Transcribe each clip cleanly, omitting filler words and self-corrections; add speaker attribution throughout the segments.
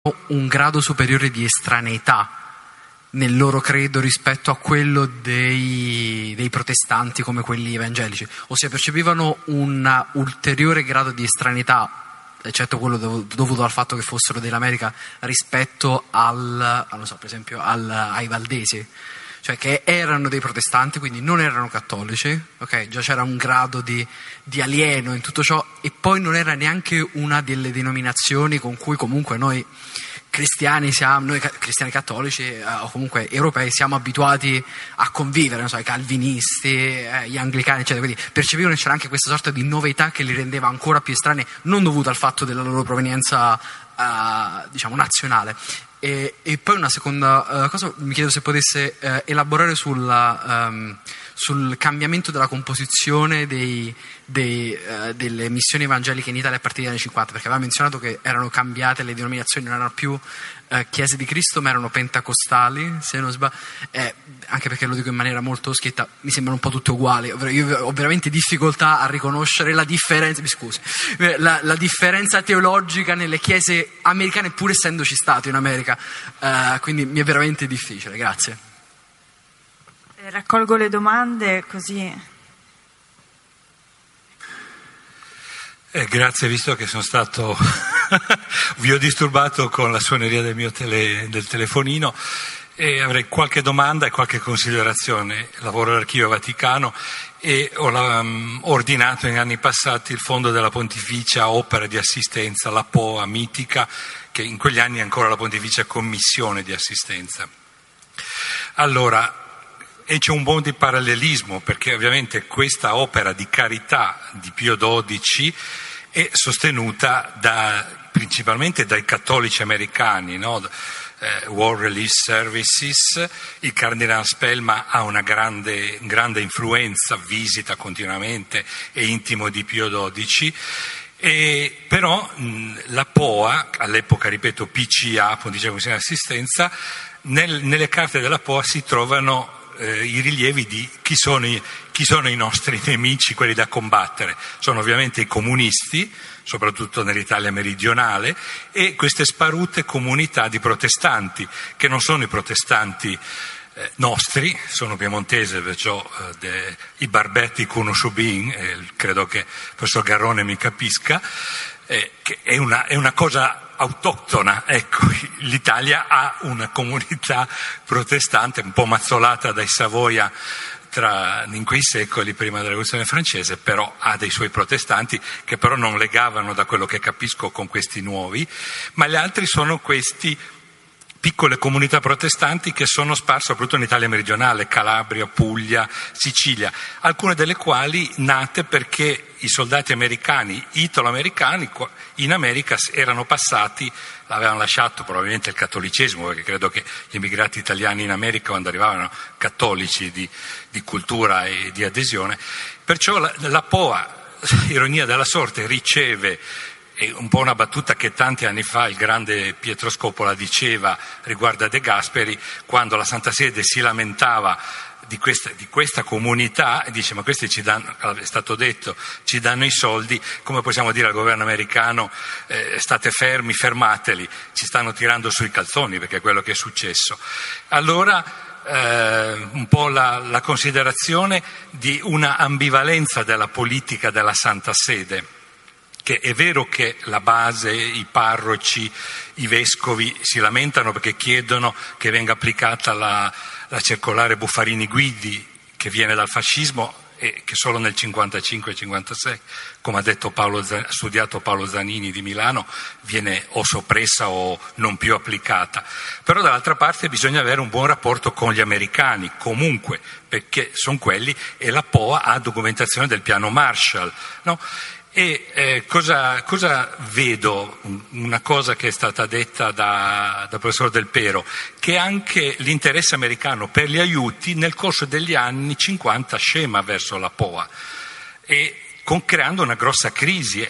Speaker 1: un grado superiore di estraneità nel loro credo rispetto a quello dei protestanti come quelli evangelici, ossia percepivano un ulteriore grado di estraneità, eccetto quello dovuto al fatto che fossero dell'America, rispetto non so, per esempio ai valdesi, cioè che erano dei protestanti, quindi non erano cattolici, ok? Già c'era un grado di alieno in tutto ciò, e poi non era neanche una delle denominazioni con cui comunque noi cristiani cattolici o comunque europei siamo abituati a convivere, non so, i calvinisti, gli anglicani, eccetera. Quindi percepivano che c'era anche questa sorta di novità che li rendeva ancora più estranei, non dovuta al fatto della loro provenienza diciamo nazionale. E poi una seconda cosa, mi chiedo se potesse elaborare sul cambiamento della composizione delle missioni evangeliche in Italia a partire dagli anni 50, perché aveva menzionato che erano cambiate le denominazioni, non erano più chiese di Cristo ma erano pentecostali, se non sbaglio, anche perché lo dico in maniera molto schietta, mi sembrano un po' tutte uguali. Io ho veramente difficoltà a riconoscere la differenza, mi scusi, la differenza teologica nelle chiese americane, pur essendoci stato in America, quindi mi è veramente difficile. Grazie.
Speaker 2: Raccolgo le domande così.
Speaker 3: Grazie, visto che sono stato vi ho disturbato con la suoneria del telefonino, e avrei qualche domanda e qualche considerazione. Lavoro all'Archivio Vaticano e ho ordinato in anni passati il Fondo della Pontificia Opera di Assistenza, la POA mitica, che in quegli anni è ancora la Pontificia Commissione di Assistenza. Allora, e c'è un buon di parallelismo, perché ovviamente questa opera di carità di Pio XII è sostenuta principalmente dai cattolici americani, no? World Relief Services. Il Cardinal Spellman ha una grande influenza, visita continuamente, è intimo di Pio XII. Però la POA, all'epoca ripeto PCA, Pontificia Commissione di Assistenza, nelle carte della POA si trovano i rilievi di chi sono i nostri nemici, quelli da combattere. Sono ovviamente i comunisti, soprattutto nell'Italia meridionale, e queste sparute comunità di protestanti, che non sono i protestanti nostri, sono piemontese, perciò i barbetti conosco bene, credo che il professor Garrone mi capisca, che è una cosa autoctona. Ecco, l'Italia ha una comunità protestante un po' mazzolata dai Savoia in quei secoli prima della rivoluzione francese, però ha dei suoi protestanti che però non legavano, da quello che capisco, con questi nuovi, ma gli altri sono questi piccole comunità protestanti che sono sparse soprattutto in Italia meridionale, Calabria, Puglia, Sicilia, alcune delle quali nate perché i soldati americani, italo-americani, in America erano passati, avevano lasciato probabilmente il cattolicesimo, perché credo che gli immigrati italiani in America quando arrivavano cattolici di cultura e di adesione, perciò la POA, ironia della sorte, riceve. È un po' una battuta che tanti anni fa il grande Pietro Scopola diceva riguardo a De Gasperi, quando la Santa Sede si lamentava di questa comunità, e dice: ma questi ci danno, è stato detto, ci danno i soldi, come possiamo dire al governo americano state fermi, fermateli, ci stanno tirando sui calzoni, perché è quello che è successo. Allora un po' la considerazione di una ambivalenza della politica della Santa Sede, che è vero che la base, i parroci, i vescovi si lamentano perché chiedono che venga applicata la circolare Buffarini-Guidi, che viene dal fascismo e che solo nel 55-56, come ha detto studiato Paolo Zanini di Milano, viene o soppressa o non più applicata. Però dall'altra parte bisogna avere un buon rapporto con gli americani, comunque, perché sono quelli, e la POA ha documentazione del piano Marshall, no? E cosa vedo? Una cosa che è stata detta da professor Del Pero, che anche l'interesse americano per gli aiuti nel corso degli anni 50 scema verso la POA, e creando una grossa crisi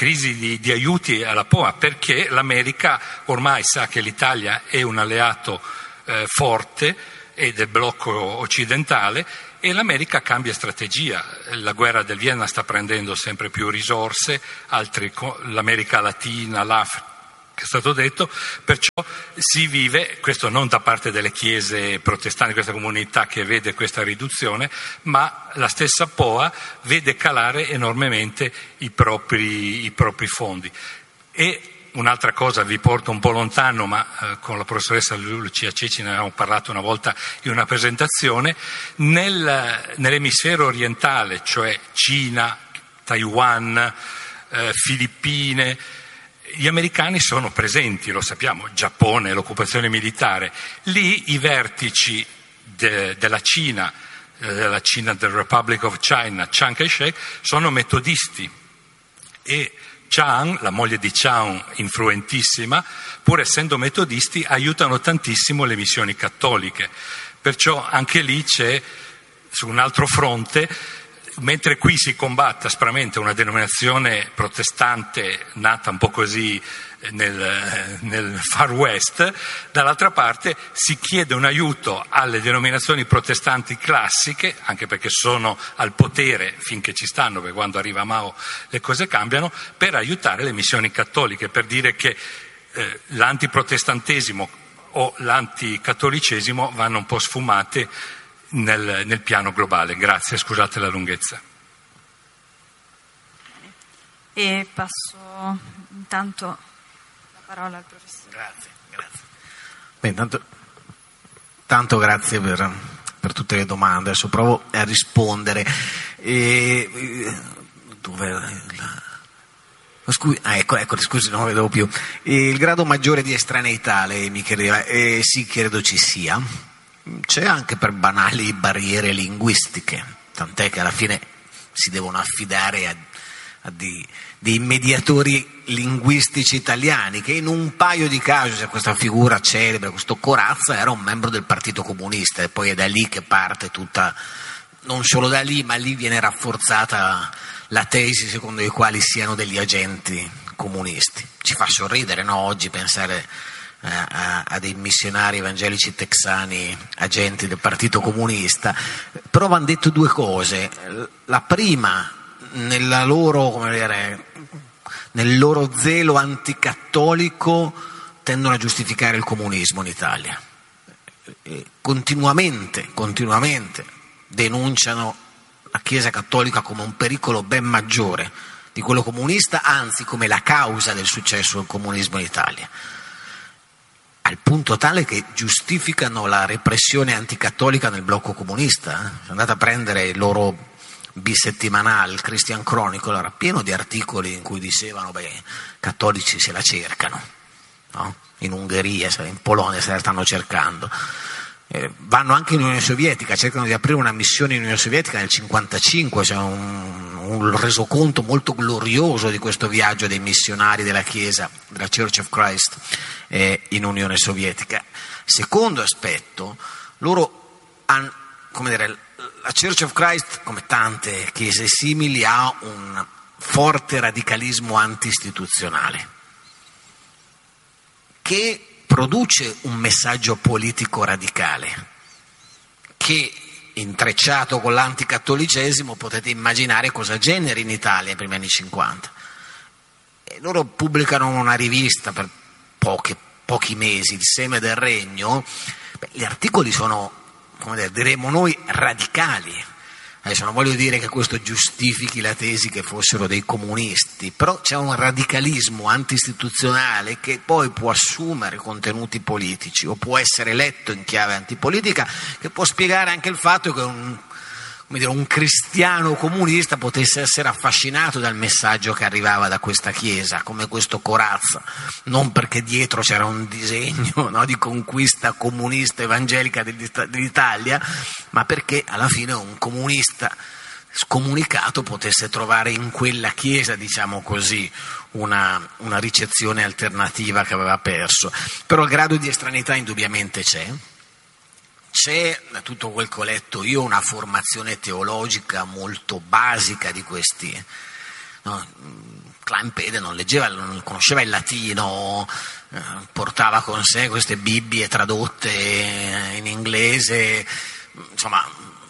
Speaker 3: di aiuti alla POA, perché l'America ormai sa che l'Italia è un alleato forte e del blocco occidentale, e l'America cambia strategia. La guerra del Vietnam sta prendendo sempre più risorse, l'America Latina, l'Africa che è stato detto, perciò si vive, questo non da parte delle chiese protestanti, questa comunità che vede questa riduzione, ma la stessa POA vede calare enormemente i propri fondi. E un'altra cosa, vi porto un po' lontano, ma con la professoressa Lucia Ceci ne avevamo parlato una volta in una presentazione, nell'emisfero orientale, cioè Cina, Taiwan, Filippine, gli americani sono presenti, lo sappiamo, Giappone, l'occupazione militare, lì i vertici della Cina, del Republic of China, Chiang Kai-shek, sono metodisti e Chiang, la moglie di Chiang, influentissima, pur essendo metodisti, aiutano tantissimo le missioni cattoliche. Perciò anche lì c'è, su un altro fronte, mentre qui si combatte aspramente una denominazione protestante nata un po' così nel Far West, dall'altra parte si chiede un aiuto alle denominazioni protestanti classiche, anche perché sono al potere finché ci stanno, perché quando arriva Mao le cose cambiano, per aiutare le missioni cattoliche, per dire che l'antiprotestantesimo o l'anticattolicesimo vanno un po' sfumate nel piano globale. Grazie, scusate la lunghezza.
Speaker 2: E passo intanto parola al professore.
Speaker 4: Grazie. Beh, tanto grazie per tutte le domande. Adesso provo a rispondere. Scusi, non lo vedevo più. Il grado maggiore di estraneità, lei mi chiedeva, sì, credo ci sia. C'è anche per banali barriere linguistiche, tant'è che alla fine si devono affidare a dei mediatori linguistici italiani, che in un paio di casi c'è questa figura celebre, questo Corazza era un membro del Partito Comunista, e poi è da lì che parte tutta, non solo da lì, ma lì viene rafforzata la tesi secondo i quali siano degli agenti comunisti. Ci fa sorridere, no, oggi pensare a dei missionari evangelici texani agenti del Partito Comunista, però vanno detto due cose. La prima, nel loro zelo anticattolico tendono a giustificare il comunismo in Italia, continuamente denunciano la Chiesa cattolica come un pericolo ben maggiore di quello comunista, anzi come la causa del successo del comunismo in Italia, al punto tale che giustificano la repressione anticattolica nel blocco comunista. Se andate a prendere il loro bisettimanale, il Christian Chronicle, era pieno di articoli in cui dicevano cattolici se la cercano, no? In Ungheria, in Polonia se la stanno cercando. Vanno anche in Unione Sovietica, cercano di aprire una missione in Unione Sovietica nel 1955, c'è un resoconto molto glorioso di questo viaggio dei missionari della Chiesa, della Church of Christ in Unione Sovietica. Secondo aspetto, loro hanno, la Church of Christ, come tante chiese simili, ha un forte radicalismo anti-istituzionale che produce un messaggio politico radicale che, intrecciato con l'anticattolicesimo, potete immaginare cosa generi in Italia nei primi anni 50. E loro pubblicano una rivista per pochi mesi, Il Seme del Regno. Gli articoli sono, diremmo noi, radicali. Adesso non voglio dire che questo giustifichi la tesi che fossero dei comunisti, però c'è un radicalismo anti-istituzionale che poi può assumere contenuti politici o può essere letto in chiave antipolitica, che può spiegare anche il fatto che un cristiano comunista potesse essere affascinato dal messaggio che arrivava da questa chiesa, come questo Corazza, non perché dietro c'era un disegno, no, di conquista comunista evangelica dell'Italia, ma perché alla fine un comunista scomunicato potesse trovare in quella chiesa, diciamo così, una ricezione alternativa che aveva perso. Però il grado di estraneità indubbiamente c'è, da tutto quel che ho letto io, una formazione teologica molto basica di questi, no? Kleinpede non conosceva il latino, portava con sé queste Bibbie tradotte in inglese, insomma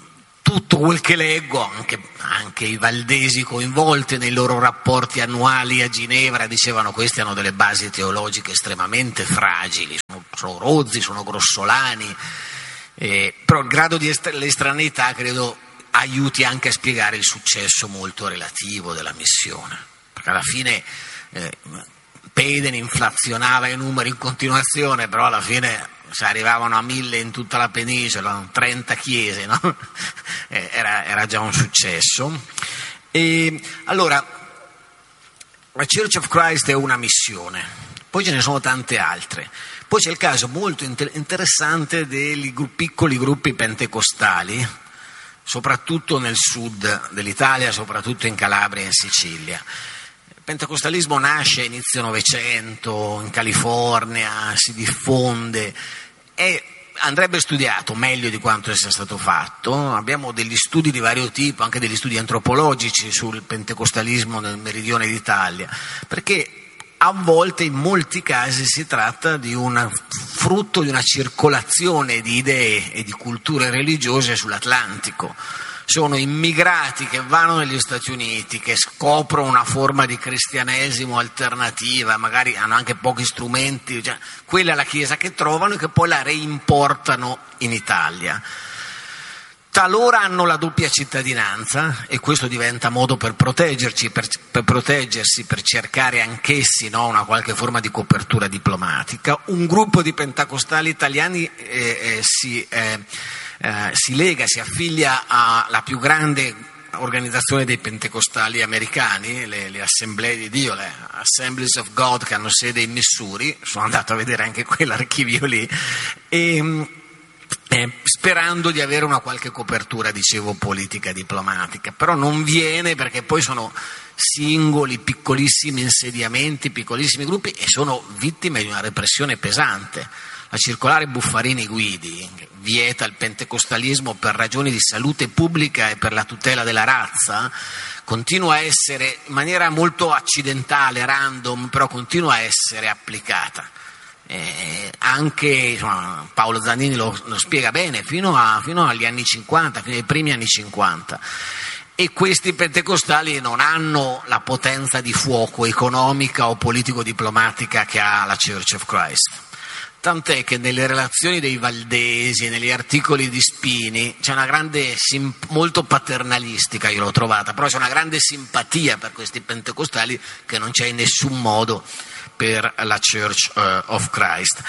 Speaker 4: tutto quel che leggo, anche i valdesi coinvolti nei loro rapporti annuali a Ginevra dicevano: questi hanno delle basi teologiche estremamente fragili, sono rozzi, sono grossolani, però il grado di estraneità credo aiuti anche a spiegare il successo molto relativo della missione, perché alla fine Peden inflazionava i numeri in continuazione, però alla fine se arrivavano a 1000 in tutta la penisola, 30 chiese, no? Era già un successo. E allora, la Church of Christ è una missione, poi ce ne sono tante altre. Poi c'è il caso molto interessante dei piccoli gruppi pentecostali, soprattutto nel sud dell'Italia, soprattutto in Calabria e in Sicilia. Il pentecostalismo nasce a inizio Novecento, in California, si diffonde e andrebbe studiato meglio di quanto sia stato fatto. Abbiamo degli studi di vario tipo, anche degli studi antropologici sul pentecostalismo nel meridione d'Italia, perché a volte, in molti casi, si tratta di un frutto di una circolazione di idee e di culture religiose sull'Atlantico. Sono immigrati che vanno negli Stati Uniti, che scoprono una forma di cristianesimo alternativa, magari hanno anche pochi strumenti, cioè, quella è la Chiesa che trovano e che poi la reimportano in Italia. Talora hanno la doppia cittadinanza e questo diventa modo per proteggersi, per cercare anch'essi, no, una qualche forma di copertura diplomatica. Un gruppo di pentecostali italiani si lega, si affiglia alla più grande organizzazione dei pentecostali americani, le Assemblee di Dio, le Assemblies of God, che hanno sede in Missouri. Sono andato a vedere anche quell'archivio lì, sperando di avere una qualche copertura, dicevo, politica, diplomatica, però non viene, perché poi sono singoli, piccolissimi insediamenti, piccolissimi gruppi, e sono vittime di una repressione pesante. La circolare Buffarini-Guidi vieta il pentecostalismo per ragioni di salute pubblica e per la tutela della razza, continua a essere, in maniera molto accidentale, random, però continua a essere applicata. Anche insomma, Paolo Zannini lo spiega bene, fino agli anni 50, fino ai primi anni 50. E questi pentecostali non hanno la potenza di fuoco economica o politico-diplomatica che ha la Church of Christ. Tant'è che nelle relazioni dei valdesi, negli articoli di Spini, c'è una grande, molto paternalistica, io l'ho trovata, però c'è una grande simpatia per questi pentecostali che non c'è in nessun modo per la Church of Christ.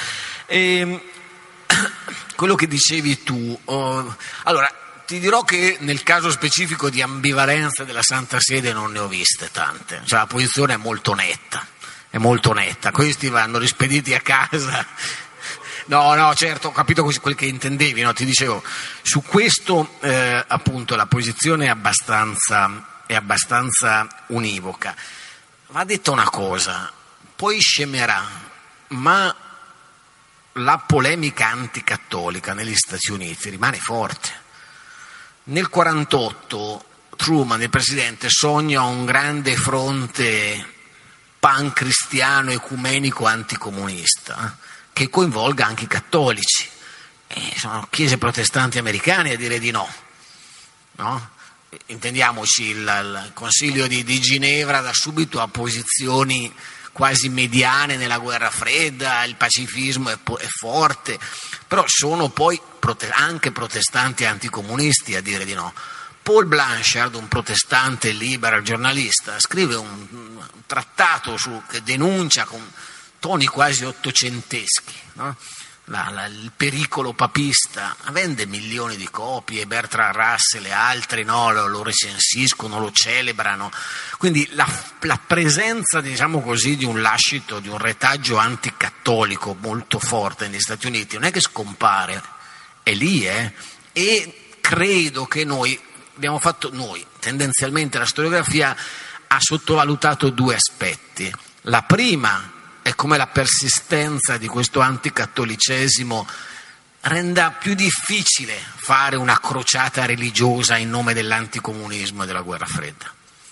Speaker 4: Quello che dicevi tu, allora ti dirò che nel caso specifico di ambivalenza della Santa Sede non ne ho viste tante, cioè la posizione è molto netta. Questi vanno rispediti a casa. No, certo, ho capito quel che intendevi, no? Ti dicevo, su questo appunto la posizione è abbastanza univoca. Va detta una cosa, poi scemerà, ma la polemica anticattolica negli Stati Uniti rimane forte. Nel 1948 Truman, il presidente, sogna un grande fronte pancristiano, ecumenico, anticomunista, che coinvolga anche i cattolici. Sono chiese protestanti americane a dire di no? Intendiamoci, il Consiglio di Ginevra da subito ha posizioni quasi mediane nella guerra fredda, il pacifismo è forte, però sono poi anche protestanti anticomunisti a dire di no. Paul Blanchard, un protestante liberal giornalista, scrive un trattato che denuncia con toni quasi ottocenteschi, no? Il pericolo papista, vende milioni di copie, Bertrand Russell e altri lo recensiscono, lo celebrano. Quindi la presenza, diciamo così, di un lascito, di un retaggio anticattolico molto forte negli Stati Uniti non è che scompare, è lì, e credo che tendenzialmente la storiografia ha sottovalutato due aspetti. La prima è come la persistenza di questo anticattolicesimo renda più difficile fare una crociata religiosa in nome dell'anticomunismo e della guerra fredda.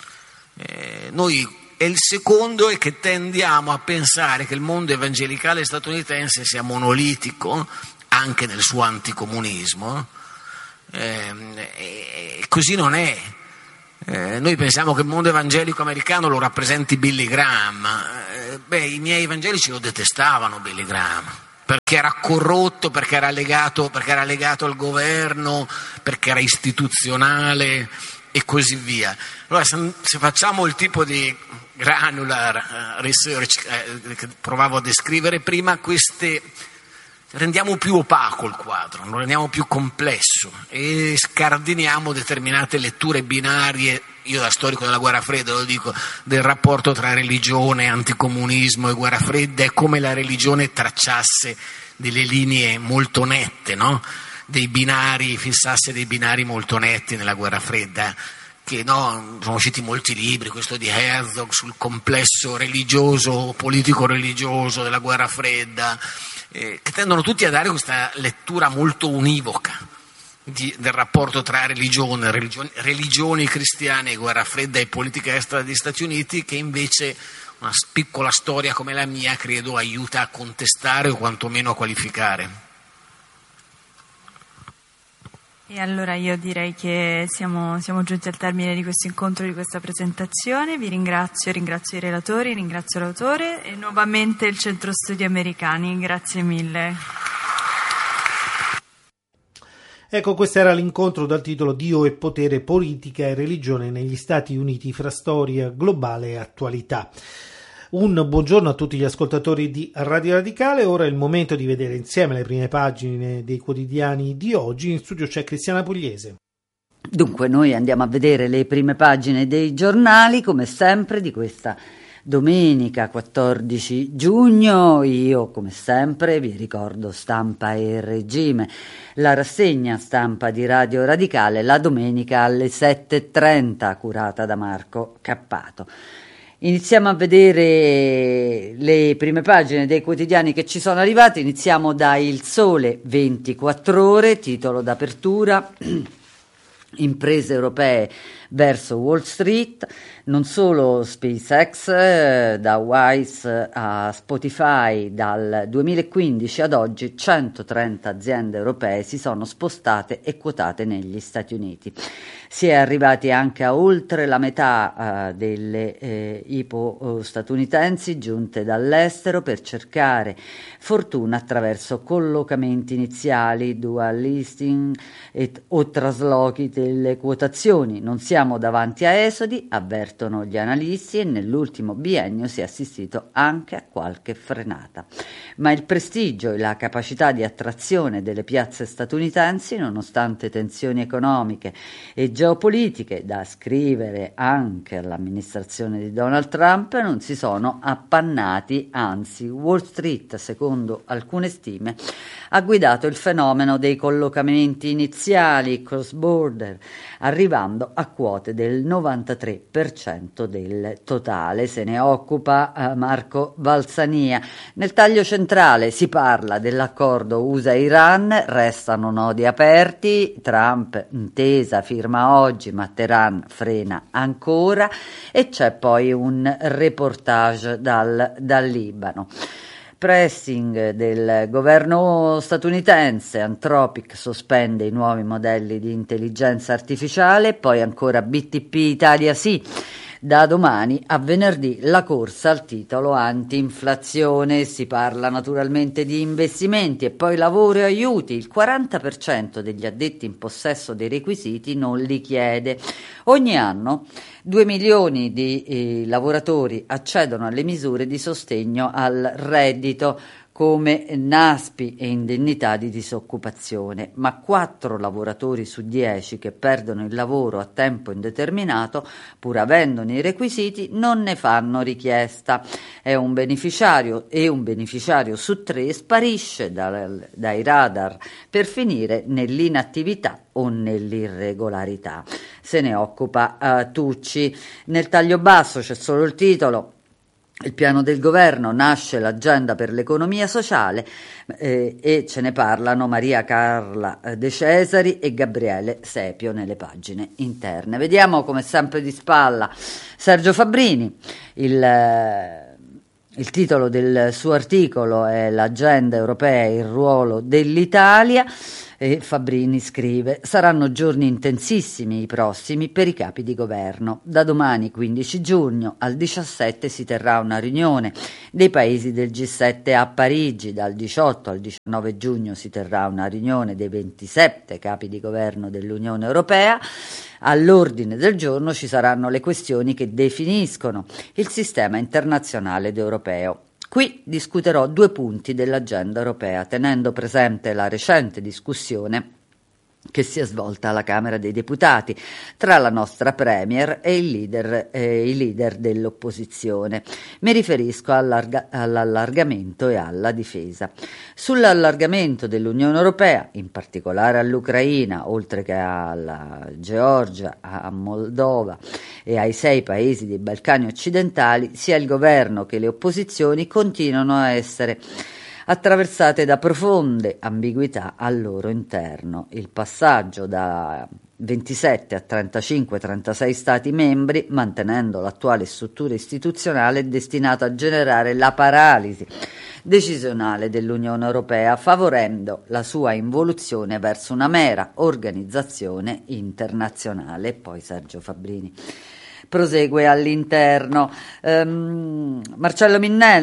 Speaker 4: E il secondo è che tendiamo a pensare che il mondo evangelicale statunitense sia monolitico anche nel suo anticomunismo, Così non è. Noi pensiamo che il mondo evangelico americano lo rappresenti Billy Graham. I miei evangelici lo detestavano Billy Graham, perché era corrotto, perché era legato al governo, perché era istituzionale e così via. Allora, se facciamo il tipo di granular research che provavo a descrivere prima, rendiamo più opaco il quadro, lo rendiamo più complesso e scardiniamo determinate letture binarie. Io da storico della guerra fredda lo dico, del rapporto tra religione, anticomunismo e guerra fredda, è come la religione tracciasse delle linee molto nette, no? Fissasse dei binari molto netti nella guerra fredda, che sono usciti molti libri, questo di Herzog sul complesso religioso, politico-religioso della guerra fredda, che tendono tutti a dare questa lettura molto univoca del rapporto tra religioni cristiane, guerra fredda e politica estera degli Stati Uniti, che invece una piccola storia come la mia credo aiuta a contestare o quantomeno a qualificare.
Speaker 2: E allora io direi che siamo giunti al termine di questo incontro, di questa presentazione. Vi ringrazio i relatori, ringrazio l'autore e nuovamente il Centro Studi Americani. Grazie mille.
Speaker 5: Ecco, questo era l'incontro dal titolo Dio e potere, politica e religione negli Stati Uniti fra storia globale e attualità. Un buongiorno a tutti gli ascoltatori di Radio Radicale. Ora è il momento di vedere insieme le prime pagine dei quotidiani di oggi. In studio c'è Cristiana Pugliese.
Speaker 6: Dunque, noi andiamo a vedere le prime pagine dei giornali, come sempre, di questa domenica 14 giugno. Io, come sempre, vi ricordo Stampa e Regime, la rassegna stampa di Radio Radicale, la domenica alle 7:30, curata da Marco Cappato. Iniziamo a vedere le prime pagine dei quotidiani che ci sono arrivati. Iniziamo da Il Sole 24 Ore, titolo d'apertura: imprese europee verso Wall Street. Non solo SpaceX, da Wise a Spotify, dal 2015 ad oggi 130 aziende europee si sono spostate e quotate negli Stati Uniti. Si è arrivati anche a oltre la metà delle IPO statunitensi giunte dall'estero per cercare fortuna attraverso collocamenti iniziali, dual listing o traslochi delle quotazioni. Non siamo davanti a esodi, avvertono gli analisti, e nell'ultimo biennio si è assistito anche a qualche frenata. Ma il prestigio e la capacità di attrazione delle piazze statunitensi, nonostante tensioni economiche e geopolitiche da ascrivere anche all'amministrazione di Donald Trump, non si sono appannati, anzi Wall Street, secondo alcune stime, ha guidato il fenomeno dei collocamenti iniziali cross-border, arrivando a quote del 93% del totale. Se ne occupa Marco Valsania. Nel taglio centrale si parla dell'accordo USA-Iran, restano nodi aperti, Trump intesa firma oggi, ma Teheran frena ancora, e c'è poi un reportage dal Libano. Pressing del governo statunitense, Anthropic sospende i nuovi modelli di intelligenza artificiale, poi ancora BTP Italia sì. Da domani a venerdì la corsa al titolo anti-inflazione. Si parla naturalmente di investimenti e poi lavoro e aiuti. Il 40% degli addetti in possesso dei requisiti non li chiede. Ogni anno 2 milioni di lavoratori accedono alle misure di sostegno al reddito, come NASPI e indennità di disoccupazione, ma 4 lavoratori su 10 che perdono il lavoro a tempo indeterminato, pur avendone i requisiti, non ne fanno richiesta. È un beneficiario, e un beneficiario su 3 sparisce dai radar per finire nell'inattività o nell'irregolarità. Se ne occupa Tucci. Nel taglio basso c'è solo il titolo: il piano del governo, nasce l'agenda per l'economia sociale, e ce ne parlano Maria Carla De Cesari e Gabriele Sepio nelle pagine interne. Vediamo come sempre di spalla Sergio Fabbrini. Il titolo del suo articolo è l'agenda europea e il ruolo dell'Italia. E Fabbrini scrive: saranno giorni intensissimi i prossimi per i capi di governo. Da domani 15 giugno al 17 si terrà una riunione dei paesi del G7 a Parigi, dal 18 al 19 giugno si terrà una riunione dei 27 capi di governo dell'Unione Europea. All'ordine del giorno ci saranno le questioni che definiscono il sistema internazionale ed europeo. Qui discuterò 2 punti dell'agenda europea, tenendo presente la recente discussione che si è svolta alla Camera dei Deputati tra la nostra Premier e i leader dell'opposizione. Mi riferisco all'allargamento e alla difesa. Sull'allargamento dell'Unione Europea, in particolare all'Ucraina, oltre che alla Georgia, a Moldova e ai 6 paesi dei Balcani occidentali, sia il governo che le opposizioni continuano a essere attraversate da profonde ambiguità al loro interno. Il passaggio da 27 a 35-36 Stati membri, mantenendo l'attuale struttura istituzionale, è destinato a generare la paralisi decisionale dell'Unione Europea, favorendo la sua involuzione verso una mera organizzazione internazionale. Poi Sergio Fabbrini prosegue all'interno. Marcello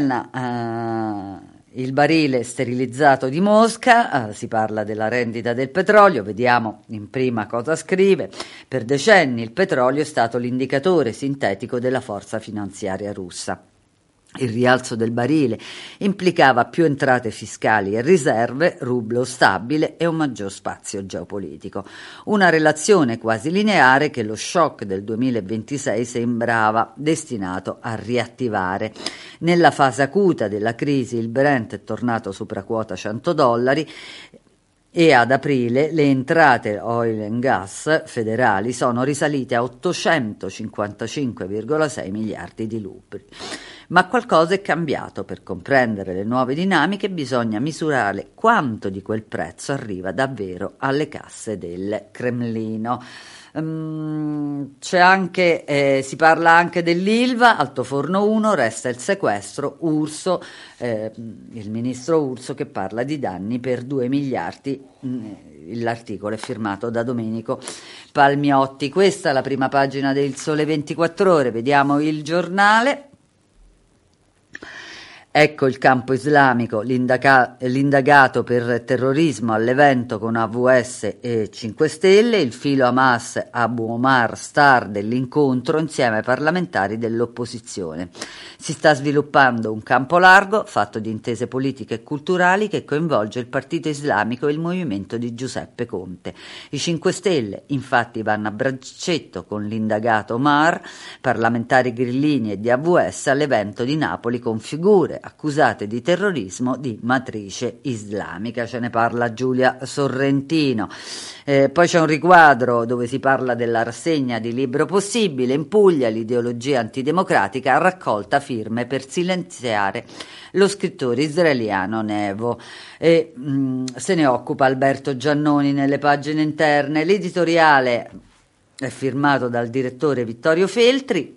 Speaker 6: Minnella, il barile sterilizzato di Mosca, si parla della rendita del petrolio, vediamo in prima cosa scrive. Per decenni il petrolio è stato l'indicatore sintetico della forza finanziaria russa. Il rialzo del barile implicava più entrate fiscali e riserve, rublo stabile e un maggior spazio geopolitico. Una relazione quasi lineare che lo shock del 2026 sembrava destinato a riattivare. Nella fase acuta della crisi il Brent è tornato sopra quota $100 e ad aprile le entrate oil and gas federali sono risalite a 855,6 miliardi di rubli. Ma qualcosa è cambiato. Per comprendere le nuove dinamiche bisogna misurare quanto di quel prezzo arriva davvero alle casse del Cremlino. C'è anche, si parla anche dell'Ilva, Altoforno 1, resta il sequestro, Urso, il ministro Urso che parla di danni per 2 miliardi, l'articolo è firmato da Domenico Palmiotti. Questa è la prima pagina del Sole 24 Ore, vediamo il giornale. Ecco il campo islamico, l'indagato per terrorismo all'evento con AWS e 5 Stelle, il filo Hamas Abu Omar, star dell'incontro insieme ai parlamentari dell'opposizione. Si sta sviluppando un campo largo, fatto di intese politiche e culturali, che coinvolge il Partito Islamico e il movimento di Giuseppe Conte. I 5 Stelle, infatti, vanno a braccetto con l'indagato Omar, parlamentari grillini e di AWS all'evento di Napoli con figure accusate di terrorismo di matrice islamica. Ce ne parla Giulia Sorrentino. Poi c'è un riquadro dove si parla della rassegna di Libro Possibile. In Puglia l'ideologia antidemocratica ha raccolta firme per silenziare lo scrittore israeliano Nevo. Se ne occupa Alberto Giannoni nelle pagine interne. L'editoriale è firmato dal direttore Vittorio Feltri,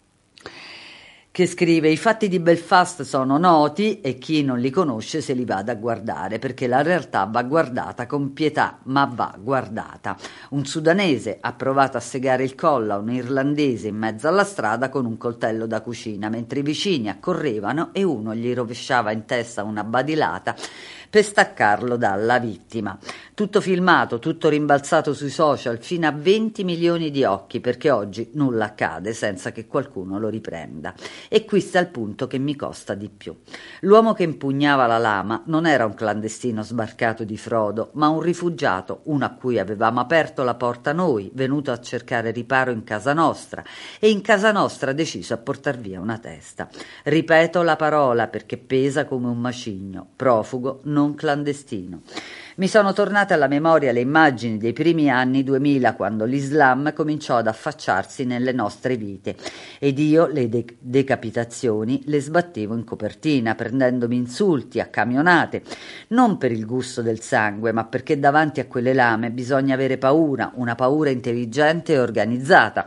Speaker 6: che scrive: i fatti di Belfast sono noti e chi non li conosce se li vada a guardare, perché la realtà va guardata con pietà, ma va guardata. Un sudanese ha provato a segare il collo a un irlandese in mezzo alla strada con un coltello da cucina, mentre i vicini accorrevano e uno gli rovesciava in testa una badilata per staccarlo dalla vittima. Tutto filmato, tutto rimbalzato sui social fino a 20 milioni di occhi, perché oggi nulla accade senza che qualcuno lo riprenda. E qui sta il punto che mi costa di più. L'uomo che impugnava la lama non era un clandestino sbarcato di Frodo, ma un rifugiato, uno a cui avevamo aperto la porta noi, venuto a cercare riparo in casa nostra, e in casa nostra deciso a portar via una testa. Ripeto la parola perché pesa come un macigno, profugo, non clandestino. Mi sono tornate alla memoria le immagini dei primi anni 2000, quando l'Islam cominciò ad affacciarsi nelle nostre vite, ed io le decapitazioni le sbattevo in copertina, prendendomi insulti a camionate, non per il gusto del sangue, ma perché davanti a quelle lame bisogna avere paura, una paura intelligente e organizzata.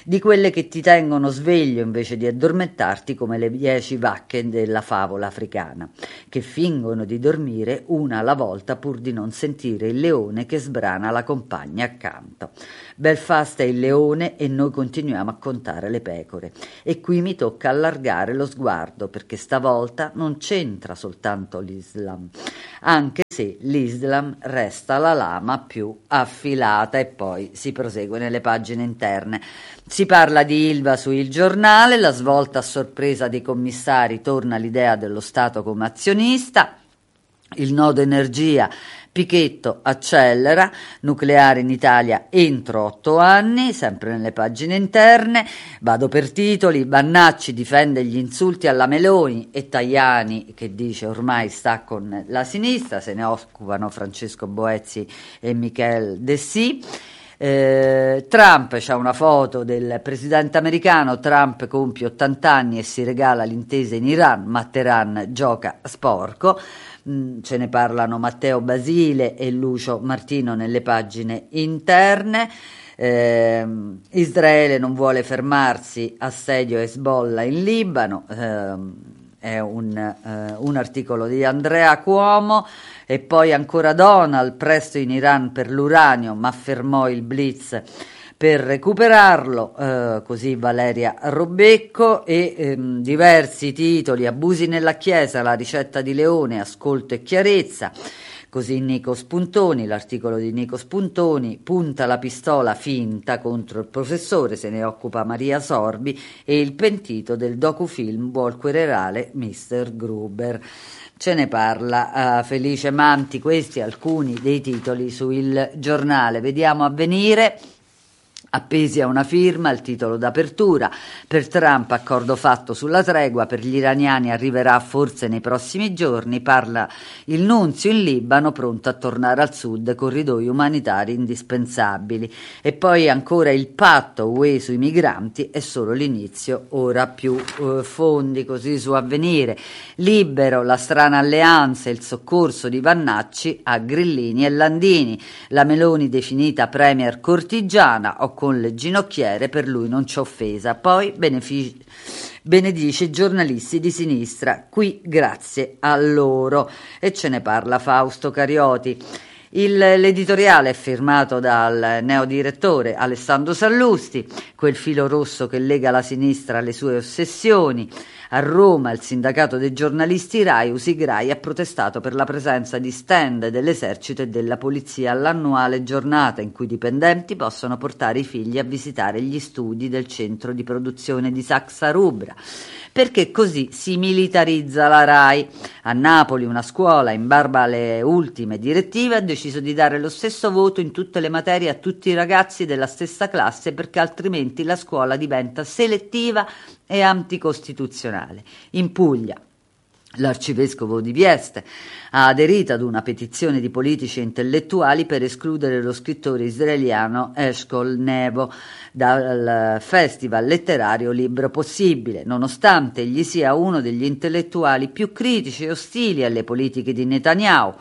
Speaker 6: di quelle che ti tengono sveglio invece di addormentarti come le 10 vacche della favola africana, che fingono di dormire una alla volta pur di non sentire il leone che sbrana la compagna accanto. Belfast è il leone e noi continuiamo a contare le pecore. E qui mi tocca allargare lo sguardo, perché stavolta non c'entra soltanto l'Islam, anche se l'Islam resta la lama più affilata. E poi si prosegue nelle pagine interne. Si parla di Ilva su Il Giornale, la svolta a sorpresa dei commissari, torna l'idea dello Stato come azionista, il nodo energia, Pichetto accelera, nucleare in Italia entro 8 anni, sempre nelle pagine interne. Vado per titoli: Bannacci difende gli insulti alla Meloni e Tajani che dice ormai sta con la sinistra, se ne occupano Francesco Boezzi e Michel Dessy. Trump, c'è una foto del presidente americano, Trump compie 80 anni e si regala l'intesa in Iran, ma Teheran gioca sporco. Ce ne parlano Matteo Basile e Lucio Martino nelle pagine interne. Israele non vuole fermarsi, assedio Hezbollah in Libano, è un articolo di Andrea Cuomo. E poi ancora Donald, presto in Iran per l'uranio, ma fermò il blitz per recuperarlo, così Valeria Robecco. E diversi titoli: abusi nella Chiesa, la ricetta di Leone, ascolto e chiarezza. Così Nico Spuntoni, l'articolo di Nico Spuntoni, punta la pistola finta contro il professore, se ne occupa Maria Sorbi, e il pentito del docufilm vuol querelare Mr. Gruber. Ce ne parla Felice Manti. Questi alcuni dei titoli su Il Giornale. Vediamo Avvenire. Appesi a una firma, il titolo d'apertura: per Trump accordo fatto sulla tregua, per gli iraniani arriverà forse nei prossimi giorni, parla il nunzio in Libano, pronto a tornare al sud, corridoi umanitari indispensabili. E poi ancora il patto UE sui migranti è solo l'inizio, ora più fondi. Così su Avvenire. Libero, la strana alleanza e il soccorso di Vannacci a Grillini e Landini, la Meloni definita premier cortigiana, o con le ginocchiere, per lui non c'è offesa. Poi benedice i giornalisti di sinistra, qui grazie a loro. E ce ne parla Fausto Carioti. L'editoriale è firmato dal neodirettore Alessandro Sallusti, quel filo rosso che lega la sinistra alle sue ossessioni. A Roma il sindacato dei giornalisti RAI Usigrai ha protestato per la presenza di stand dell'esercito e della polizia all'annuale giornata in cui i dipendenti possono portare i figli a visitare gli studi del centro di produzione di Saxa Rubra, perché così si militarizza la RAI. A Napoli una scuola, in barba alle ultime direttive, ha deciso di dare lo stesso voto in tutte le materie a tutti i ragazzi della stessa classe, perché altrimenti la scuola diventa selettiva e anticostituzionale. In Puglia l'arcivescovo di Vieste ha aderito ad una petizione di politici e intellettuali per escludere lo scrittore israeliano Eshkol Nevo dal festival letterario Libro Possibile, nonostante egli sia uno degli intellettuali più critici e ostili alle politiche di Netanyahu.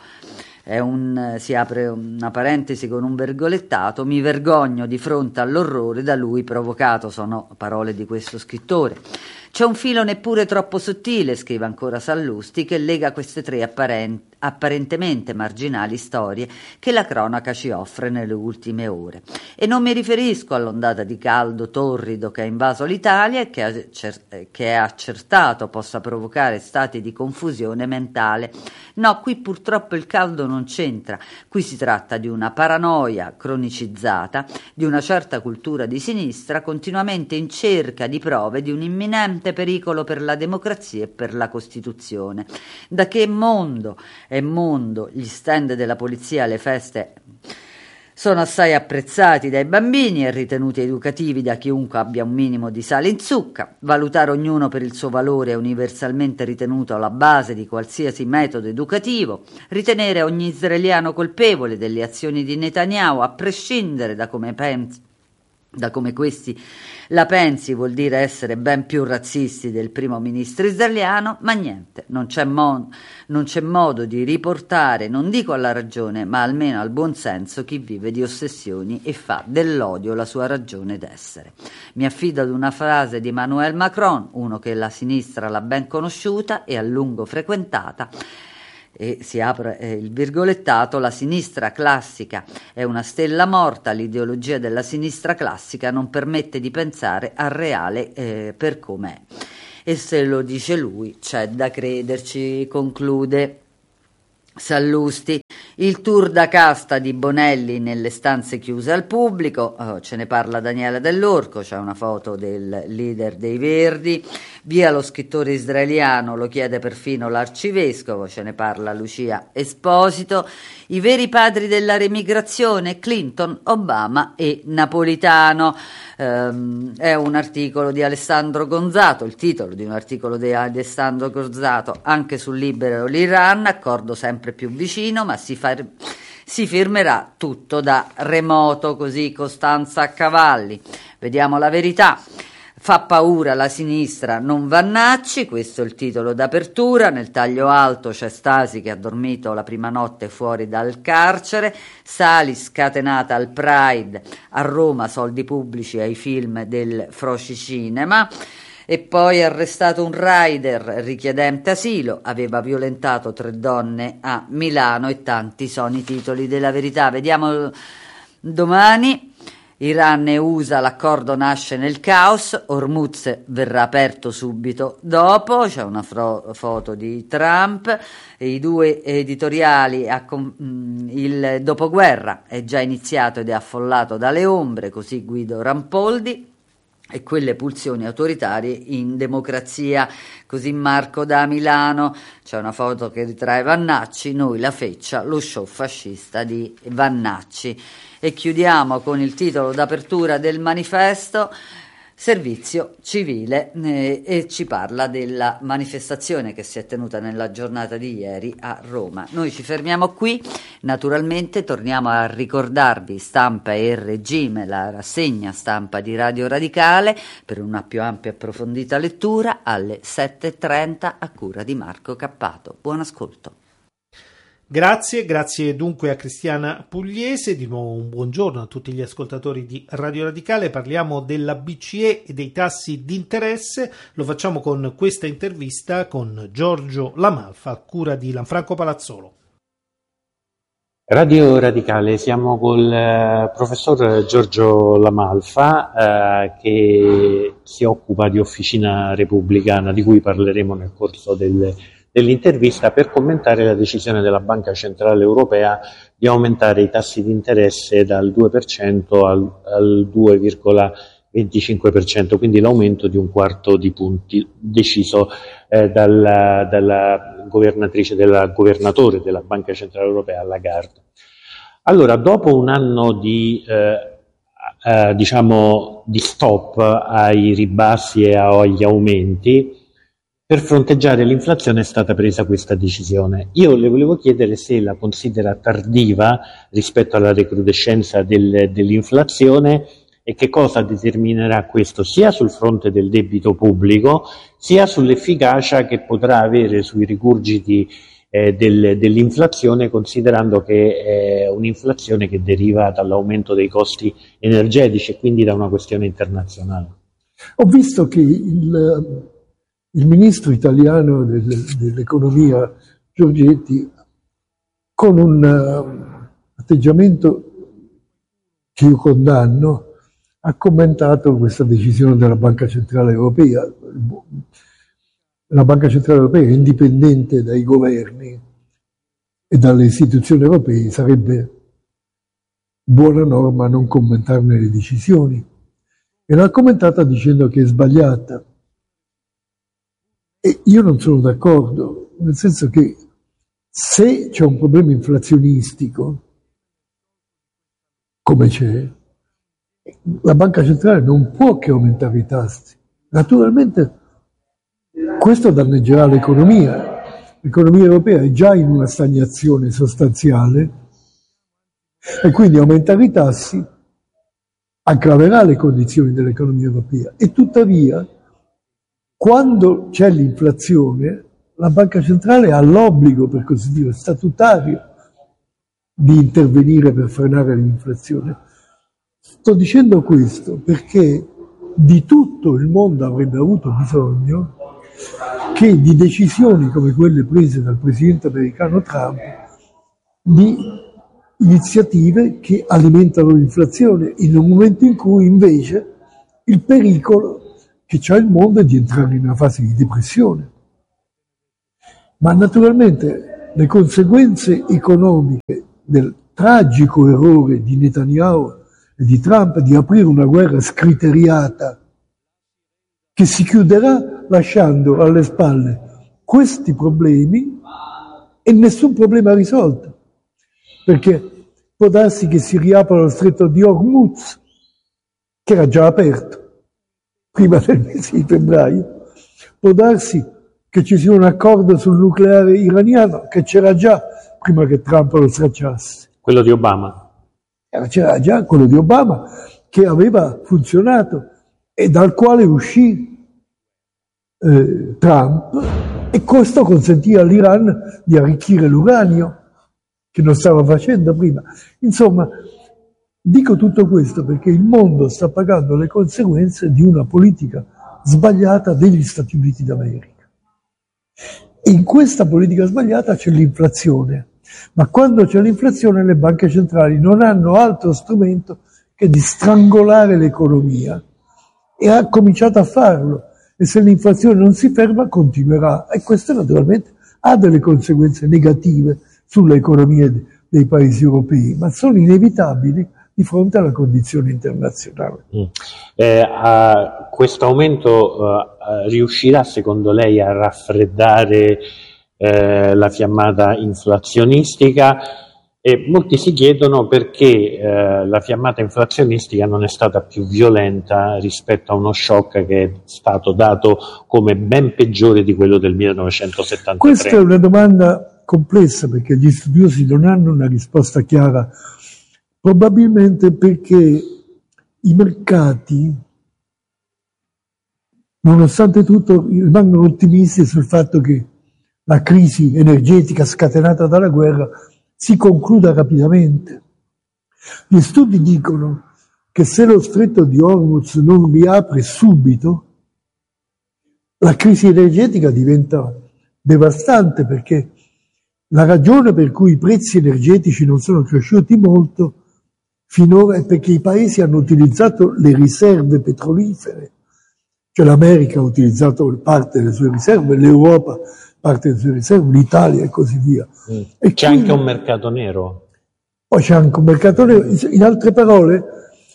Speaker 6: Si apre una parentesi con un virgolettato: mi vergogno di fronte all'orrore da lui provocato, sono parole di questo scrittore. C'è un filo neppure troppo sottile, scrive ancora Sallusti, che lega queste tre apparentemente marginali storie che la cronaca ci offre nelle ultime ore. E non mi riferisco all'ondata di caldo torrido che ha invaso l'Italia e che è accertato possa provocare stati di confusione mentale. No, qui purtroppo il caldo non c'entra. Qui si tratta di una paranoia cronicizzata di una certa cultura di sinistra continuamente in cerca di prove di un imminente pericolo per la democrazia e per la Costituzione. Da che mondo è mondo gli stand della polizia alle feste sono assai apprezzati dai bambini e ritenuti educativi da chiunque abbia un minimo di sale in zucca. Valutare ognuno per il suo valore è universalmente ritenuto alla base di qualsiasi metodo educativo. Ritenere ogni israeliano colpevole delle azioni di Netanyahu, a prescindere da come pensa Da come questi la pensi vuol dire essere ben più razzisti del primo ministro israeliano, ma niente, non c'è modo di riportare, non dico alla ragione, ma almeno al buon senso chi vive di ossessioni e fa dell'odio la sua ragione d'essere. Mi affido ad una frase di Emmanuel Macron, uno che la sinistra l'ha ben conosciuta e a lungo frequentata, e si apre il virgolettato: la sinistra classica è una stella morta, l'ideologia della sinistra classica non permette di pensare al reale per com'è. E se lo dice lui c'è da crederci, conclude Sallusti. Il tour da casta di Bonelli nelle stanze chiuse al pubblico, ce ne parla Daniele Dell'Orco, c'è una foto del leader dei Verdi. Via lo scrittore israeliano, lo chiede perfino l'arcivescovo, ce ne parla Lucia Esposito. I veri padri della remigrazione, Clinton, Obama e Napolitano. È un articolo di Alessandro Gonzato, il titolo di un articolo di Alessandro Gonzato anche sul libero l'Iran, accordo sempre più vicino, ma si firmerà tutto da remoto, così Costanza Cavalli. Vediamo la verità. Fa paura la sinistra, non Vannacci, questo è il titolo d'apertura. Nel taglio alto c'è Stasi che ha dormito la prima notte fuori dal carcere, Sali scatenata al Pride, a Roma soldi pubblici ai film del Froci Cinema. E poi arrestato un rider richiedente asilo, aveva violentato 3 donne a Milano, e tanti sono i titoli della verità. Vediamo Domani. Iran e USA, l'accordo nasce nel caos, Hormuz verrà aperto subito dopo, c'è una foto di Trump, e i 2 editoriali, il dopoguerra è già iniziato ed è affollato dalle ombre, così Guido Rampoldi, e quelle pulsioni autoritarie in democrazia, così Marco da Milano. C'è una foto che ritrae Vannacci, noi la feccia, lo show fascista di Vannacci. E chiudiamo con il titolo d'apertura del manifesto, Servizio civile, e ci parla della manifestazione che si è tenuta nella giornata di ieri a Roma. Noi ci fermiamo qui, naturalmente torniamo a ricordarvi Stampa e Regime, la rassegna stampa di Radio Radicale, per una più ampia e approfondita lettura alle 7:30 a cura di Marco Cappato. Buon ascolto.
Speaker 5: Grazie dunque a Cristiana Pugliese, di nuovo un buongiorno a tutti gli ascoltatori di Radio Radicale. Parliamo della BCE e dei tassi di interesse, lo facciamo con questa intervista con Giorgio Lamalfa a cura di Lanfranco Palazzolo.
Speaker 7: Radio Radicale, siamo col professor Giorgio Lamalfa che si occupa di Officina Repubblicana, di cui parleremo nel corso dell'intervista, per commentare la decisione della Banca Centrale Europea di aumentare i tassi di interesse dal 2% al 2,25%, quindi l'aumento di 1/4 di punti deciso dalla governatore della Banca Centrale Europea, Lagarde. Allora, dopo un anno di stop ai ribassi e agli aumenti, per fronteggiare l'inflazione è stata presa questa decisione. Io le volevo chiedere se la considera tardiva rispetto alla recrudescenza dell'inflazione, e che cosa determinerà questo sia sul fronte del debito pubblico, sia sull'efficacia che potrà avere sui rigurgiti dell'inflazione, considerando che è un'inflazione che deriva dall'aumento dei costi energetici e quindi da una questione internazionale.
Speaker 8: Ho visto che il ministro italiano dell'economia Giorgetti, con un atteggiamento che io condanno, ha commentato questa decisione della Banca Centrale Europea. La Banca Centrale Europea è indipendente dai governi e dalle istituzioni europee, sarebbe buona norma non commentarne le decisioni. E l'ha commentata dicendo che è sbagliata. E io non sono d'accordo, nel senso che se c'è un problema inflazionistico, come c'è, la Banca Centrale non può che aumentare i tassi. Naturalmente questo danneggerà l'economia. L'economia europea è già in una stagnazione sostanziale e quindi aumentare i tassi aggraverà le condizioni dell'economia europea. E tuttavia, quando c'è l'inflazione, la Banca Centrale ha l'obbligo, per così dire, statutario di intervenire per frenare l'inflazione. Sto dicendo questo perché di tutto il mondo avrebbe avuto bisogno che di decisioni come quelle prese dal presidente americano Trump, di iniziative che alimentano l'inflazione in un momento in cui invece il pericolo che c'ha il mondo è di entrare in una fase di depressione. Ma naturalmente le conseguenze economiche del tragico errore di Netanyahu e di Trump di aprire una guerra scriteriata che si chiuderà lasciando alle spalle questi problemi e nessun problema risolto, perché può darsi che si riapra lo stretto di Hormuz, che era già aperto prima del mese di febbraio, può darsi che ci sia un accordo sul nucleare iraniano che c'era già prima che Trump lo stracciasse.
Speaker 7: Quello di Obama.
Speaker 8: C'era già quello di Obama che aveva funzionato e dal quale uscì Trump, e questo consentì all'Iran di arricchire l'uranio che non stava facendo prima. Insomma, dico tutto questo perché il mondo sta pagando le conseguenze di una politica sbagliata degli Stati Uniti d'America. E in questa politica sbagliata c'è l'inflazione. Ma quando c'è l'inflazione le banche centrali non hanno altro strumento che di strangolare l'economia, e ha cominciato a farlo, e se l'inflazione non si ferma continuerà, e questo naturalmente ha delle conseguenze negative sulle economie dei paesi europei, ma sono inevitabili di fronte alla condizione internazionale.
Speaker 7: Questo aumento riuscirà secondo lei a raffreddare la fiammata inflazionistica? E molti si chiedono perché la fiammata inflazionistica non è stata più violenta rispetto a uno shock che è stato dato come ben peggiore di quello del 1973.
Speaker 8: Questa è una domanda complessa perché gli studiosi non hanno una risposta chiara, probabilmente perché i mercati, nonostante tutto, rimangono ottimisti sul fatto che la crisi energetica scatenata dalla guerra si concluda rapidamente. Gli studi dicono che se lo stretto di Hormuz non riapre subito, la crisi energetica diventa devastante, perché la ragione per cui i prezzi energetici non sono cresciuti molto finora è perché i paesi hanno utilizzato le riserve petrolifere, cioè l'America ha utilizzato parte delle sue riserve, l'Europa parte delle sue riserve, l'Italia e così via. E
Speaker 7: c'è anche un mercato nero.
Speaker 8: Poi c'è anche un mercato nero. In altre parole,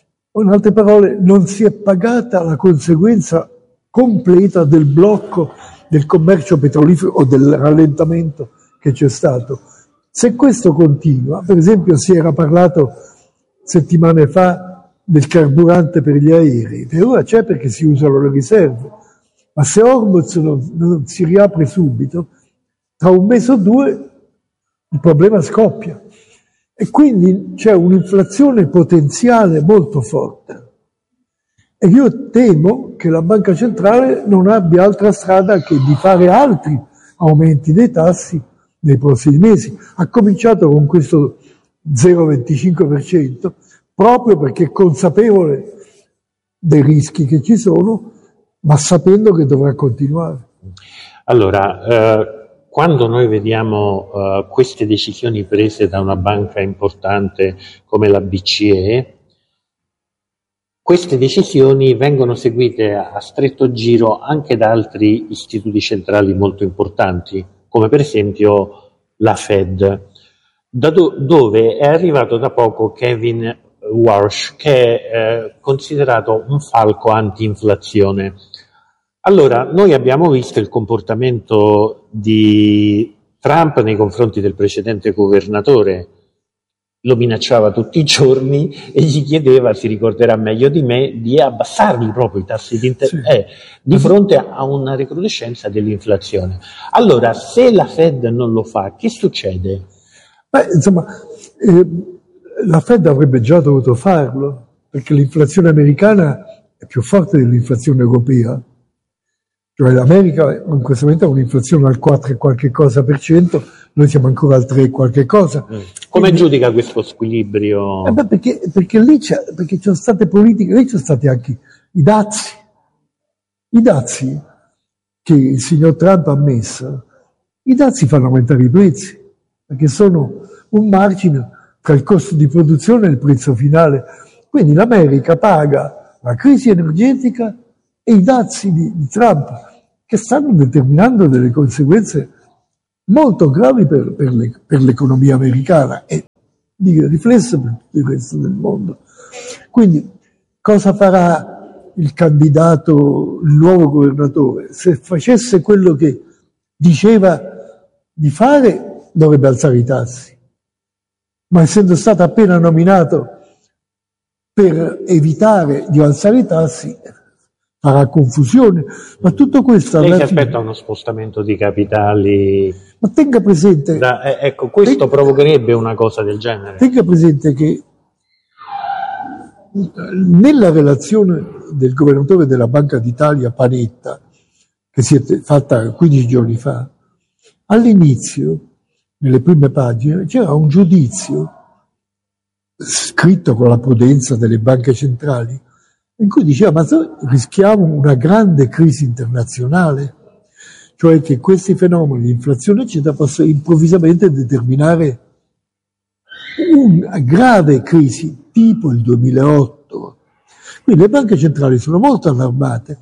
Speaker 8: non si è pagata la conseguenza completa del blocco del commercio petrolifero o del rallentamento che c'è stato. Se questo continua, per esempio si era parlato settimane fa del carburante per gli aerei, per ora c'è perché si usano le riserve, ma se Hormuz non si riapre subito, tra un mese o due il problema scoppia. E quindi c'è un'inflazione potenziale molto forte. E io temo che la Banca Centrale non abbia altra strada che di fare altri aumenti dei tassi nei prossimi mesi. Ha cominciato con questo 0,25%, proprio perché è consapevole dei rischi che ci sono, ma sapendo che dovrà continuare.
Speaker 7: Allora, quando noi vediamo queste decisioni prese da una banca importante come la BCE, queste decisioni vengono seguite a stretto giro anche da altri istituti centrali molto importanti, come per esempio la Fed, dove è arrivato da poco Kevin Warsh, che è considerato un falco anti-inflazione. Allora, noi abbiamo visto il comportamento di Trump nei confronti del precedente governatore, lo minacciava tutti i giorni e gli chiedeva, si ricorderà meglio di me, di abbassargli proprio i tassi di interesse di fronte a una recrudescenza dell'inflazione. Allora, se la Fed non lo fa, che succede?
Speaker 8: Beh, insomma, la Fed avrebbe già dovuto farlo, perché l'inflazione americana è più forte dell'inflazione europea. Cioè l'America in questo momento ha un'inflazione al 4 e qualche cosa per cento, noi siamo ancora al 3 e qualche cosa.
Speaker 7: Come giudica questo squilibrio?
Speaker 8: Perché lì ci sono state politiche, lì ci sono stati anche i dazi che il signor Trump ha messo. I dazi fanno aumentare i prezzi, perché sono un margine tra il costo di produzione e il prezzo finale. Quindi l'America paga la crisi energetica e i dazi di Trump, che stanno determinando delle conseguenze molto gravi per l'economia americana e di riflesso per tutto il resto del mondo. Quindi cosa farà il candidato, il nuovo governatore? Se facesse quello che diceva di fare, dovrebbe alzare i tassi, ma essendo stato appena nominato per evitare di alzare i tassi farà confusione, ma tutto questo...
Speaker 7: Lei si aspetta uno spostamento di capitali?
Speaker 8: Ma tenga presente...
Speaker 7: ecco, questo provocherebbe una cosa del genere.
Speaker 8: Tenga presente che nella relazione del governatore della Banca d'Italia, Panetta, che si è fatta 15 giorni fa, all'inizio, nelle prime pagine, c'era un giudizio scritto con la prudenza delle banche centrali, in cui diceva: ma rischiamo una grande crisi internazionale, cioè che questi fenomeni di inflazione eccetera possono improvvisamente determinare una grave crisi tipo il 2008. Quindi le banche centrali sono molto allarmate.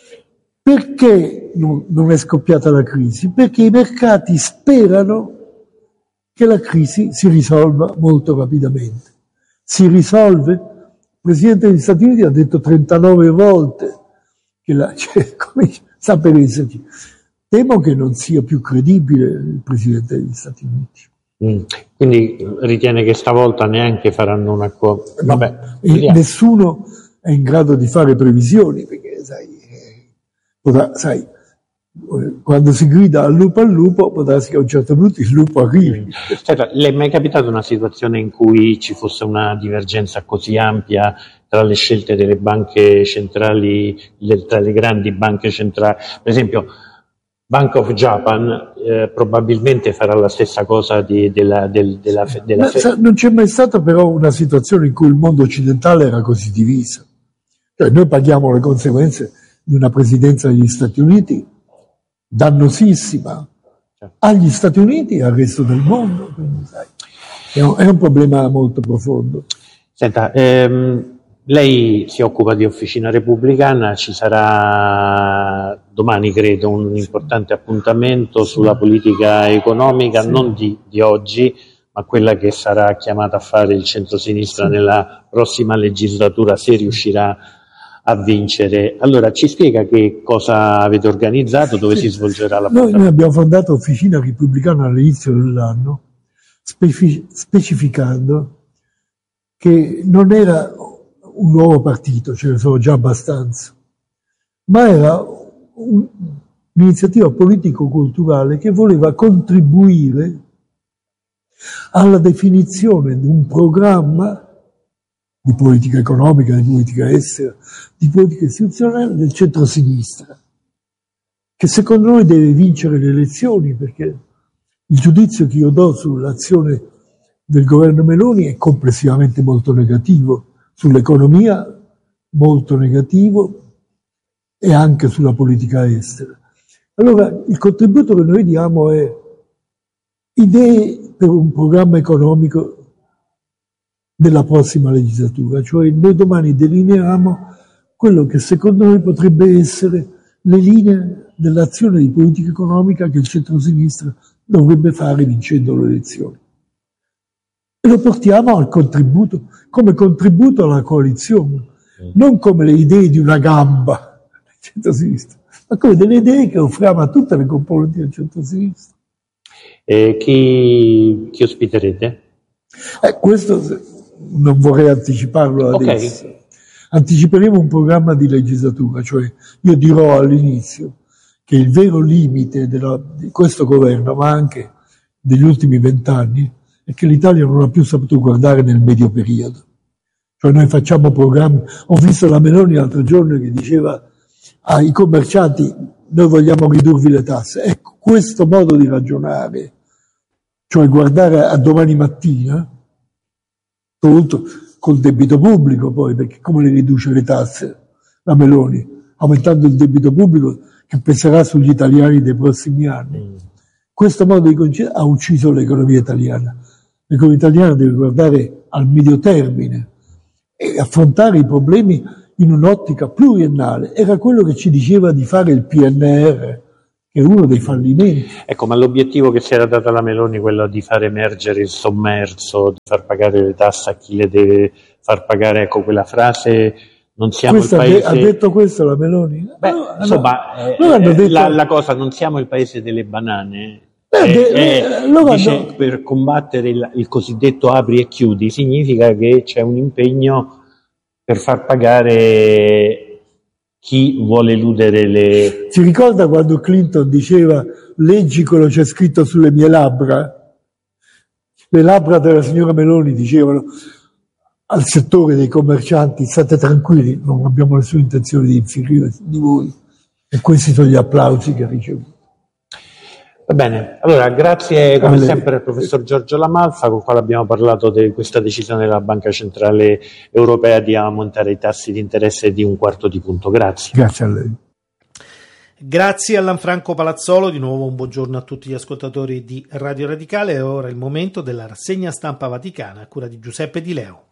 Speaker 8: Perché non è scoppiata la crisi? Perché i mercati sperano che la crisi si risolva molto rapidamente. Si risolve? Il Presidente degli Stati Uniti ha detto 39 volte che come sta per esserci. Temo che non sia più credibile il Presidente degli Stati Uniti.
Speaker 7: Quindi ritiene che stavolta neanche faranno un accordo? Vabbè,
Speaker 8: nessuno è in grado di fare previsioni, perché sai, quando si grida al lupo, può darsi che a un certo punto il lupo arrivi.
Speaker 7: Senta, le è mai capitata una situazione in cui ci fosse una divergenza così ampia tra le scelte delle banche centrali, tra le grandi banche centrali? Per esempio, Bank of Japan probabilmente farà la stessa cosa della Fed.
Speaker 8: Non c'è mai stata però una situazione in cui il mondo occidentale era così diviso. Cioè, noi paghiamo le conseguenze di una presidenza degli Stati Uniti dannosissima agli Stati Uniti e al resto del mondo. Quindi, sai, è un problema molto profondo.
Speaker 7: Senta, lei si occupa di Officina Repubblicana, ci sarà domani credo un importante appuntamento sulla politica economica, non di oggi, ma quella che sarà chiamata a fare il centrosinistra nella prossima legislatura, se riuscirà a vincere. Allora ci spiega che cosa avete organizzato, dove si svolgerà l'appuntamento?
Speaker 8: Noi abbiamo fondato Officina Repubblicana all'inizio dell'anno, specificando che non era un nuovo partito, ce ne sono già abbastanza, ma era un'iniziativa politico-culturale che voleva contribuire alla definizione di un programma di politica economica, di politica estera, di politica istituzionale del centro-sinistra, che secondo noi deve vincere le elezioni, perché il giudizio che io do sull'azione del governo Meloni è complessivamente molto negativo, sull'economia molto negativo e anche sulla politica estera. Allora il contributo che noi diamo è idee per un programma economico della prossima legislatura, cioè noi domani delineiamo quello che secondo noi potrebbe essere le linee dell'azione di politica economica che il centro-sinistra dovrebbe fare vincendo le elezioni. E lo portiamo al contributo, come contributo alla coalizione, non come le idee di una gamba del centro-sinistra, ma come delle idee che offriamo a tutte le componenti del centro-sinistra.
Speaker 7: Chi ospiterete?
Speaker 8: Questo non vorrei anticiparlo adesso. Okay. Anticiperemo un programma di legislatura, cioè io dirò all'inizio che il vero limite di questo governo, ma anche degli ultimi 20 anni, è che l'Italia non ha più saputo guardare nel medio periodo. Cioè noi facciamo programmi, ho visto la Meloni l'altro giorno che diceva ai commercianti noi vogliamo ridurvi le tasse. Ecco, questo modo di ragionare, cioè guardare a domani mattina, soprattutto col debito pubblico poi, perché come le riduce le tasse la Meloni? Aumentando il debito pubblico che peserà sugli italiani dei prossimi anni. Questo modo di concedere ha ucciso l'economia italiana. L'economia italiana deve guardare al medio termine e affrontare i problemi in un'ottica pluriennale. Era quello che ci diceva di fare il PNR, che è uno dei fallimenti.
Speaker 7: Ecco, ma l'obiettivo che si era data la Meloni, quello di far emergere il sommerso, di far pagare le tasse a chi le deve far pagare, ecco, quella frase, non siamo il paese...
Speaker 8: Ha detto questo la Meloni?
Speaker 7: Beh,
Speaker 8: no,
Speaker 7: insomma,
Speaker 8: detto...
Speaker 7: la cosa, non siamo il paese delle banane... dice, per combattere il cosiddetto apri e chiudi significa che c'è un impegno per far pagare chi vuole eludere le...
Speaker 8: Si ricorda quando Clinton diceva leggi quello c'è scritto sulle mie labbra? Le labbra della signora Meloni dicevano al settore dei commercianti state tranquilli, non abbiamo nessuna intenzione di infierire di voi, e questi sono gli applausi che ha ricevuto.
Speaker 7: Va bene, allora grazie come sempre al professor Giorgio Lamalfa, con il quale abbiamo parlato di questa decisione della Banca Centrale Europea di aumentare i tassi di interesse di 1/4 punto. Grazie.
Speaker 8: Grazie a lei.
Speaker 5: Grazie a Lanfranco Palazzolo, di nuovo un buongiorno a tutti gli ascoltatori di Radio Radicale. E ora è il momento della rassegna stampa vaticana a cura di Giuseppe Di Leo.